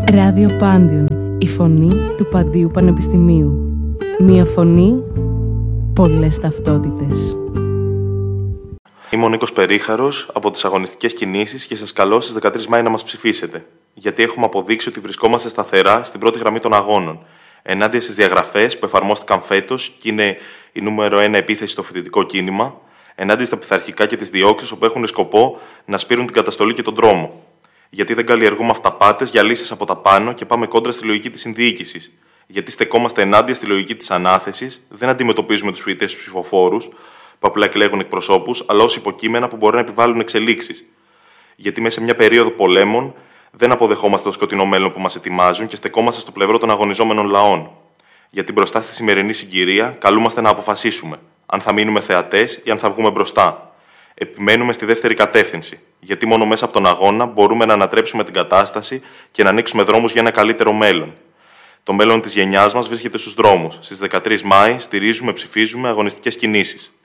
Ράδιο Πάντιον, η φωνή του Παντίου Πανεπιστημίου. Μία φωνή, πολλές ταυτότητες. Είμαι ο Νίκος Περίχαρος από τις Αγωνιστικές Κινήσεις και σας καλώ στις 13 Μάη να μας ψηφίσετε. Γιατί έχουμε αποδείξει ότι βρισκόμαστε σταθερά στην πρώτη γραμμή των αγώνων. Ενάντια στις διαγραφές που εφαρμόστηκαν φέτος και είναι η νούμερο 1 επίθεση στο φοιτητικό κίνημα, ενάντια στα πειθαρχικά και τις διώξεις που έχουν σκοπό να σπείρουν την καταστολή και τον τρόμο. Γιατί δεν καλλιεργούμε αυταπάτες για λύσεις από τα πάνω και πάμε κόντρα στη λογική της συνδιοίκησης. Γιατί στεκόμαστε ενάντια στη λογική της ανάθεσης, δεν αντιμετωπίζουμε τους φοιτητές τους ψηφοφόρους, που απλά εκλέγουν εκπροσώπους, αλλά ως υποκείμενα που μπορεί να επιβάλλουν εξελίξεις. Γιατί μέσα σε μια περίοδο πολέμων δεν αποδεχόμαστε το σκοτεινό μέλλον που μας ετοιμάζουν και στεκόμαστε στο πλευρό των αγωνιζόμενων λαών. Γιατί μπροστά στη σημερινή συγκυρία καλούμαστε να αποφασίσουμε αν θα μείνουμε θεατές ή αν θα βγούμε μπροστά. Επιμένουμε στη δεύτερη κατεύθυνση, γιατί μόνο μέσα από τον αγώνα μπορούμε να ανατρέψουμε την κατάσταση και να ανοίξουμε δρόμους για ένα καλύτερο μέλλον. Το μέλλον της γενιάς μας βρίσκεται στους δρόμους. Στις 13 Μάη στηρίζουμε, ψηφίζουμε αγωνιστικές κινήσεις.